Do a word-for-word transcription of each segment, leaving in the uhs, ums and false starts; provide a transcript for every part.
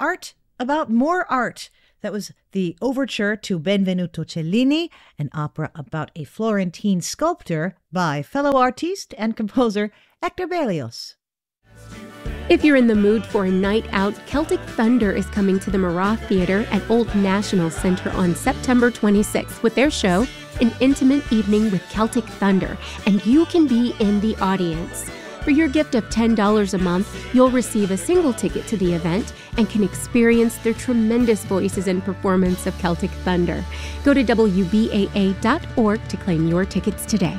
art about more art. That was the overture to Benvenuto Cellini, an opera about a Florentine sculptor by fellow artiste and composer Hector Berlioz. If you're in the mood for a night out, Celtic Thunder is coming to the Marat Theater at Old National Center on September twenty-sixth with their show, An Intimate Evening with Celtic Thunder, and you can be in the audience. For your gift of ten dollars a month, you'll receive a single ticket to the event and can experience their tremendous voices and performance of Celtic Thunder. Go to W B A A dot org to claim your tickets today.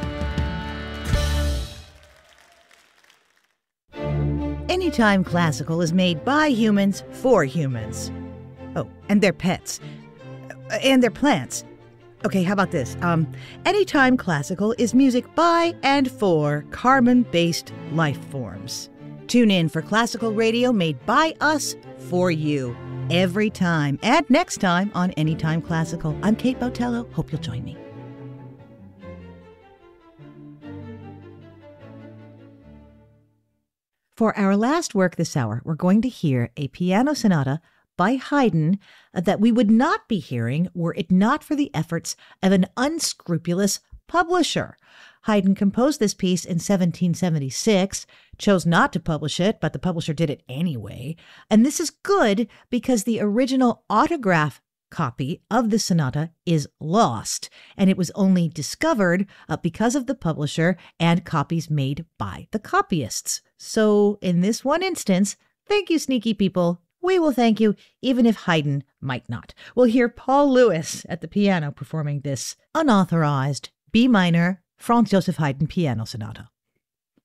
Anytime Classical is made by humans for humans. Oh, and their pets. And their plants. Okay, how about this? Um, Anytime Classical is music by and for carbon-based life forms. Tune in for classical radio made by us for you every time and next time on Anytime Classical. I'm Kate Botello. Hope you'll join me. For our last work this hour, we're going to hear a piano sonata by Haydn that we would not be hearing were it not for the efforts of an unscrupulous publisher. Haydn composed this piece in seventeen seventy-six, chose not to publish it, but the publisher did it anyway. And this is good because the original autograph copy of the sonata is lost, and it was only discovered uh, because of the publisher and copies made by the copyists. So in this one instance, thank you, sneaky people. We will thank you, even if Haydn might not. We'll hear Paul Lewis at the piano performing this unauthorized B minor Franz Joseph Haydn piano sonata.